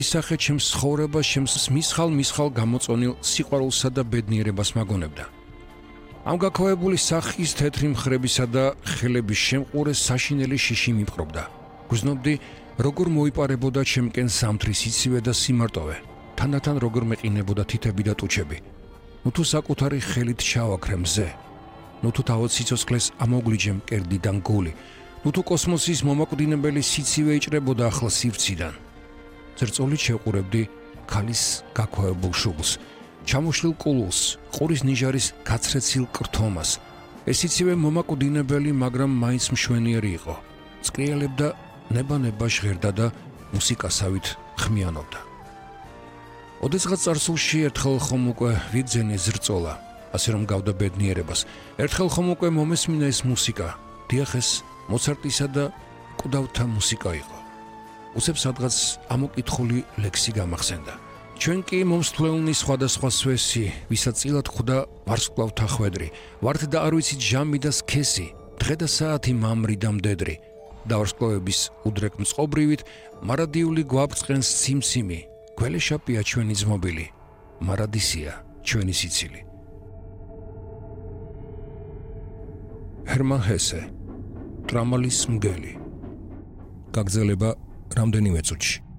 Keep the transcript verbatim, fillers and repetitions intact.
ისახე ჩემს ცხოვრებას, ჩემს მისხალ-მისხალ გამოწონილ სიყვარულსა და ბედნიერებას მაგონებდა. ამ გაქოვებული სახის თეთრი მხრებისა და ხელების შემყურე საშინელი შიში მიპყრობდა. გრძნობდი, როგორ მოიპარებოდა ჩემკენ ზამთრის სიცივე და სიმარტოვე, თანდათან როგორ მეყინებოდა თითები და ტუჩები. ნუ თუ საკუთარი ხელით ჩავაქრე მზე, ნუ თუ თავად სიცოცხლეს ამოგვლიჯე მკერდიდან გული, ნუ თუ კოსმოსის მომაკვდინებელი სიცივე იჭრებოდა ახლა სივრციდან. ზრწოლით შევყურებდი ქალის გაქვავებულ შუბლს, ჩამოშლილ კულულს, ყურის ნიჟარის გაცრეცილ კრთომას. ეს სიცივე მომაკვდინებელი, მაგრამ მაინც მშვენიერი იყო. წკრიალებდა, ნება-ნება ჟღერდა და მუსიკასავით ხმიანობდა. ოდესღაც წარსულში ერთხელ ხომ უკვე ვიგზენე ზრწოლა, ასე რომ გავდა ბედნიერებას. ერთხელ ხომ უკვე მომესმინა ეს მუსიკა, დიახ, ეს მოცარტისა და კუდავთა მუსიკა იყო. უცებ სადღაც ამოკითხული ლექსი გამახსენდა. ჩვენ კი მომსთვლელნი სხვადასხვა სვესი, ვისაც წილად ხვდა ვარსკვლავთა ხვედრი, ვართ და არ ვიცით ჟამი და სქესი, დღე და საათი მამრი და მდედრი. და ვარსკვლავების უდრეკ მწყობრივით მარადიული გვაბწყენს ციმციმი, გველეშაპია ჩვენი ძმობილი, მარადისია ჩვენი სიცილი. ჰერმან ჰესე, ტრამალის მგელი. გაგრძელება რამდენიმე წუთში.